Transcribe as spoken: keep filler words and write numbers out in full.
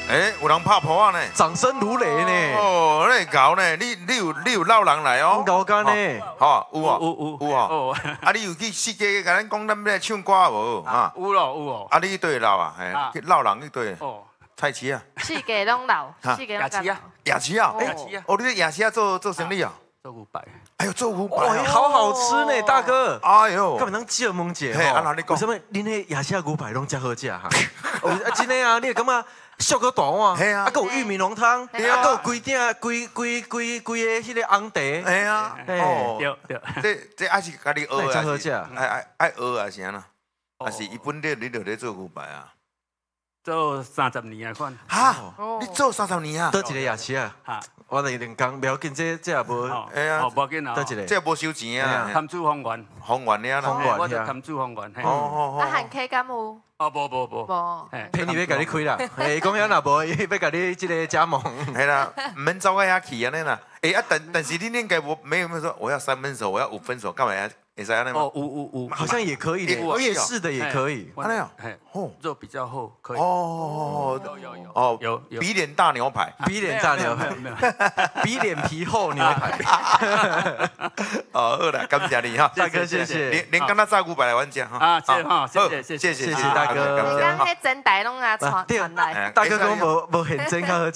哎，有人拍破啊呢， 掌声如雷呢。 哦，那搞呢，你你有你有老人来哦， 高干呢， 哈，有哦， 有有有哦，啊，你有去世界甲咱讲咱要来唱歌无？哈， 有咯有哦。 啊，你去对老啊，嘿，老人去对， 哦， 菜市啊， 四界拢老， 哈四界拢干老。 夜市啊，哎夜市啊， 哦，你在夜市啊做做生意啊？ 做五百。 哎呦，做五百哇， 啊， 好好吃呢，大哥。 哎呦， 根本当借问者嘿啊哪里讲为什么恁迄夜市牛排拢遮好食哈？哦，啊真的啊，你会感觉俗个大碗， 嘿啊啊，还有玉米浓汤，啊，还嘿啊有规鼎规规规规个迄个红茶， 哎呀，哦， 对对。 这这还是家己学那真好啊， 食爱爱爱学啊，是安那？ 哦还是伊本地你就咧做牛排啊？ 做三十年啊款。 哈哦， 你做三十年啊？ 倒一个夜市啊？ 哈。 我来两工，不要紧，这这也无哦。 哎呀哦，无要紧啊。 倒一个。 这无收钱啊， tham主方圆。 方圆了啦。 方圆我就tham主方圆。 哦哦啊，汉 K 敢有？ 哦，无无无。 无。 骗你要甲你开啦，哎，讲遐若无，伊要甲你即个加盟。 系啦，唔免走到遐去安尼啦。哎啊，但但是你应该无没有没有说我要三分熟，我要五分熟，干嘛呀？会使安尼吗？ 哦，有有有。 好像也可以的，我也是的，也可以。 安尼啊？ 嘿， 哦肉比较厚，可以。 哦有有有。 哦有有。 比脸大牛排。 比脸大牛排， 没有。 比脸皮厚牛排。 哦，好啦，感谢你哈， 大哥谢谢。 连连刚才炸骨白来玩家哈。 啊，谢哈，谢谢谢谢谢谢大哥你讲迄真台拢啊传传来。 大哥讲无无现真较好食。